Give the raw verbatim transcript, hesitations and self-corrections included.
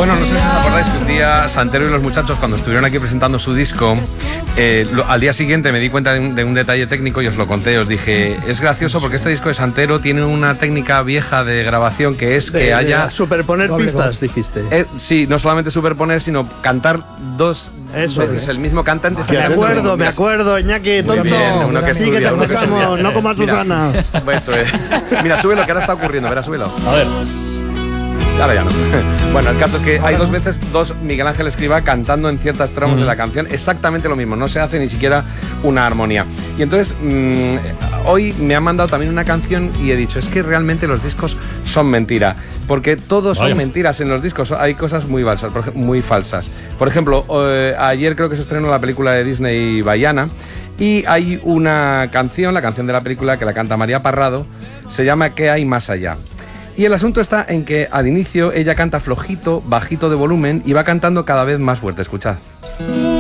Bueno, no sé si os acordáis que un día Santero y los muchachos, cuando estuvieron aquí presentando su disco, eh, lo, al día siguiente me di cuenta de un, de un detalle técnico y os lo conté. Os dije, es gracioso porque este disco de Santero tiene una técnica vieja de grabación que es de, que haya... superponer Doble pistas, voz. dijiste. Eh, sí, no solamente superponer, sino cantar dos Eso veces es. el mismo cantante. Me acuerdo, me acuerdo, Iñaki, tonto. Bien, uno que sí, que te escuchamos, no como a Susana. Mira, eso es. Mira, súbelo, que ahora está ocurriendo, verá, súbelo. A ver. Ahora ya no. Bueno, el caso es que hay dos veces dos Miguel Ángel Escrivá cantando en ciertas tramos mm. de la canción exactamente lo mismo, no se hace ni siquiera una armonía. Y entonces, mmm, hoy me han mandado también una canción y he dicho, es que realmente los discos son mentira, porque todos Vaya. son mentiras en los discos, hay cosas muy falsas. Muy falsas. Por ejemplo, eh, ayer creo que se estrenó la película de Disney Baiana y hay una canción, la canción de la película que la canta María Parrado, se llama ¿Qué hay más allá? Y el asunto está en que al inicio ella canta flojito, bajito de volumen y va cantando cada vez más fuerte. Escuchad.